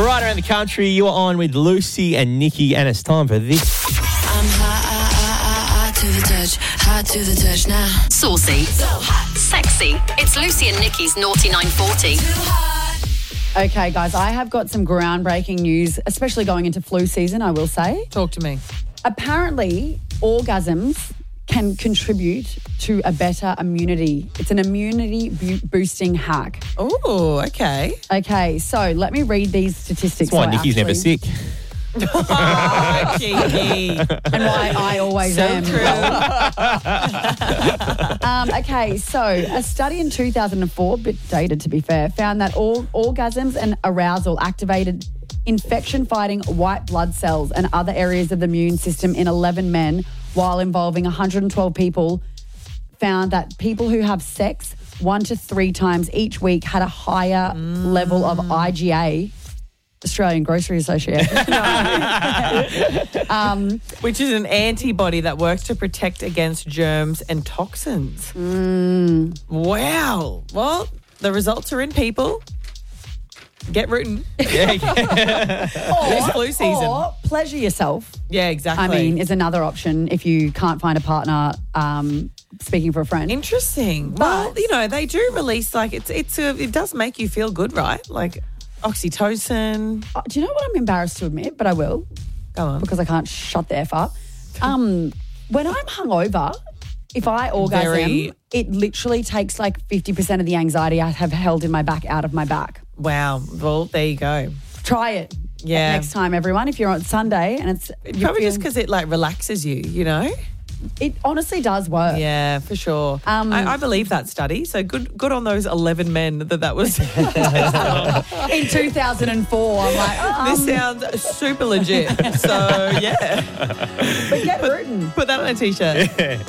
Right around the country, you are on with Lucy and Nikki, and it's time for this. I'm hot to the touch, hot to the touch now. Saucy, So hot, sexy. It's Lucy and Nikki's Naughty 940. too hot. Okay, guys, I have got some groundbreaking news, especially going into flu season, I will say. Talk to me. Apparently, orgasms can contribute to a better immunity. It's an immunity boosting hack. Oh, okay. Okay, so let me read these statistics. That's why So Nikki's never actually- sick. Oh, cheeky. And why I always So am. true. Okay, so a study in 2004, a bit dated to be fair, found that all orgasms and arousal activated infection-fighting white blood cells and other areas of the immune system in 11 men, while involving 112 people, found that people who have sex 1 to 3 times each week had a higher level of IgA, Australian Grocery Association. Which is an antibody that works to protect against germs and toxins. Wow. Well, the results are in, people. Get rooting. It's flu season. Or pleasure yourself. Yeah, exactly. I mean, is another option if you can't find a partner. Speaking for a friend. Interesting. Well, you know, they do release it does make you feel good, right? Like oxytocin. Do you know what I'm embarrassed to admit? But I will, Go on. because I can't shut the F up. When I'm hungover, if I orgasm, it literally takes like 50% of the anxiety I have held in my back out of my back. Wow. Well, there you go. Try it. Yeah. Next time, everyone, if you're on Sunday and it's Probably just because it like relaxes you, you know? it honestly does work. Yeah, for sure. I believe that study. So good on those 11 men that was. In 2004, I'm like, This sounds super legit. So yeah, but get rooting. put that on a t-shirt.